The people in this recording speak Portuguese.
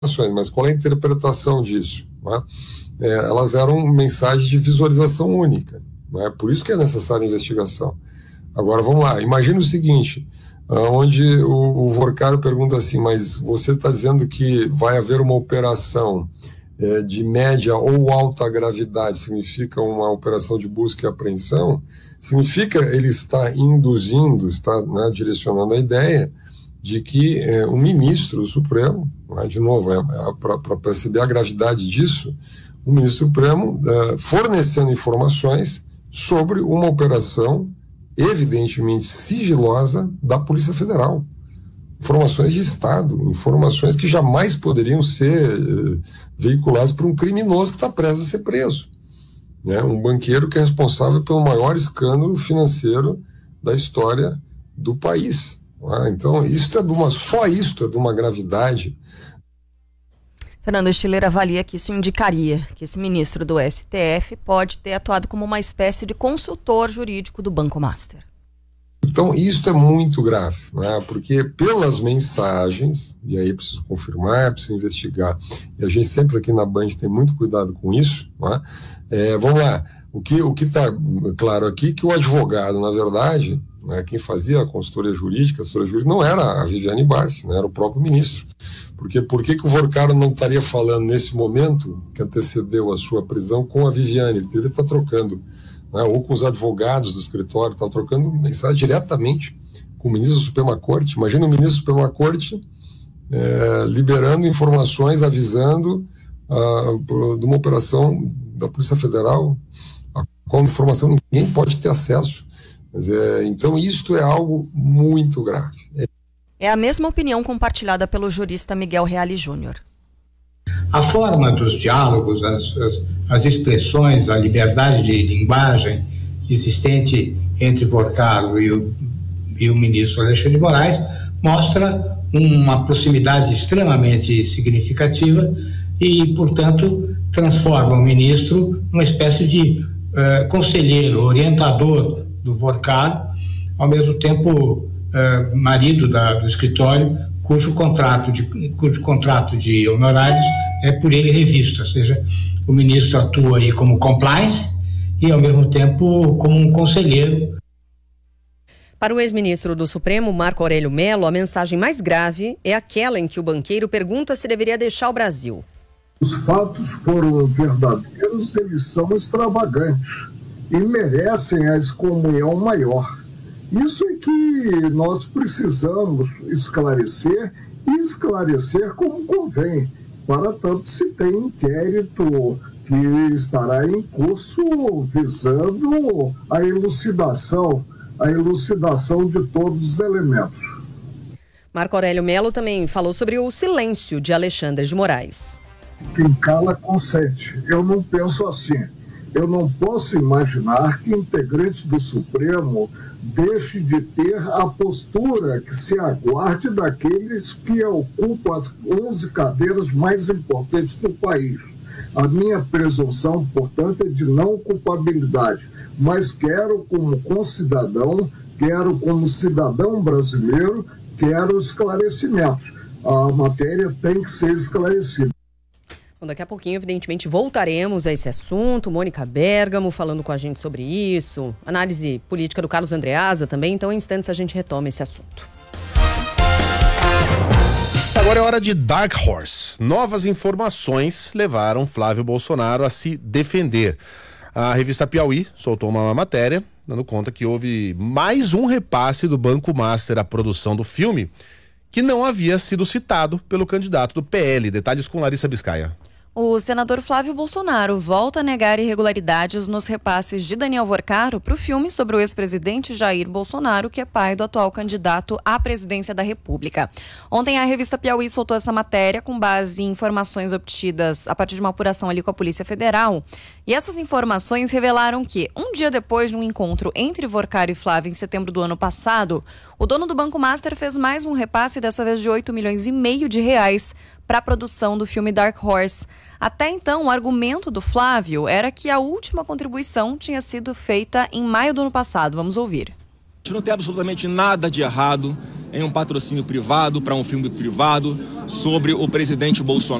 mas qual é a interpretação disso? Né? Elas eram mensagens de visualização única. Né? Por isso que é necessária a investigação. Agora, vamos lá. Imagina o seguinte, onde o Vorcaro pergunta assim, mas você está dizendo que vai haver uma operação de média ou alta gravidade, significa uma operação de busca e apreensão, significa ele está induzindo, está, né, direcionando a ideia de que o ministro do Supremo, né, de novo, para perceber a gravidade disso, o ministro Supremo fornecendo informações sobre uma operação evidentemente sigilosa da Polícia Federal. Informações de Estado, informações que jamais poderiam ser veiculadas por um criminoso que está prestes a ser preso. Né? Um banqueiro que é responsável pelo maior escândalo financeiro da história do país. Né? Então, só isto é de uma gravidade. Fernando Stiller avalia que isso indicaria que esse ministro do STF pode ter atuado como uma espécie de consultor jurídico do Banco Master. Então, isso é muito grave, né? Porque pelas mensagens, e aí preciso confirmar, preciso investigar, e a gente sempre aqui na Band tem muito cuidado com isso, né? Vamos lá, o que está claro aqui é que o advogado, na verdade, né, quem fazia a consultoria jurídica, não era a Viviane Barsi, né, era o próprio ministro. Porque por que o Vorcaro não estaria falando nesse momento que antecedeu a sua prisão com a Viviane? Ele deveria estar trocando, né, ou com os advogados do escritório, estava trocando mensagem diretamente com o ministro da Suprema Corte. Imagina o ministro da Suprema Corte liberando informações, avisando de uma operação da Polícia Federal, a qual informação ninguém pode ter acesso. Então, isto é algo muito grave. É a mesma opinião compartilhada pelo jurista Miguel Reale Júnior. A forma dos diálogos, as expressões, a liberdade de linguagem existente entre Vorcaro e o ministro Alexandre de Moraes mostra uma proximidade extremamente significativa e, portanto, transforma o ministro numa espécie de conselheiro, orientador do Vorcaro, ao mesmo tempo marido do escritório, cujo contrato de honorários é por ele revisto, ou seja, o ministro atua aí como compliance e ao mesmo tempo como um conselheiro. Para o ex-ministro do Supremo, Marco Aurélio Mello, a mensagem mais grave é aquela em que o banqueiro pergunta se deveria deixar o Brasil. Os fatos foram verdadeiros, eles são extravagantes e merecem a excomunhão maior. Isso é que nós precisamos esclarecer e esclarecer como convém. Para tanto, se tem inquérito que estará em curso visando a elucidação de todos os elementos. Marco Aurélio Mello também falou sobre o silêncio de Alexandre de Moraes. Quem cala consente. Eu não penso assim. Eu não posso imaginar que integrantes do Supremo deixem de ter a postura que se aguarde daqueles que ocupam as 11 cadeiras mais importantes do país. A minha presunção, portanto, é de não culpabilidade, mas quero como cidadão brasileiro, quero esclarecimentos. A matéria tem que ser esclarecida. Bom, daqui a pouquinho, evidentemente, voltaremos a esse assunto. Mônica Bergamo falando com a gente sobre isso. Análise política do Carlos Andreasa também. Então, em instantes, a gente retoma esse assunto. Agora é hora de Dark Horse. Novas informações levaram Flávio Bolsonaro a se defender. A revista Piauí soltou uma matéria dando conta que houve mais um repasse do Banco Master à produção do filme que não havia sido citado pelo candidato do PL. Detalhes com Larissa Biscaia. O senador Flávio Bolsonaro volta a negar irregularidades nos repasses de Daniel Vorcaro para o filme sobre o ex-presidente Jair Bolsonaro, que é pai do atual candidato à presidência da República. Ontem a revista Piauí soltou essa matéria com base em informações obtidas a partir de uma apuração ali com a Polícia Federal. E essas informações revelaram que, um dia depois de um encontro entre Vorcaro e Flávio em setembro do ano passado, o dono do Banco Master fez mais um repasse, dessa vez de R$8,5 milhões para a produção do filme Dark Horse. Até então, o argumento do Flávio era que a última contribuição tinha sido feita em maio do ano passado. Vamos ouvir. Não tem absolutamente nada de errado em um patrocínio privado para um filme privado sobre o presidente Bolsonaro.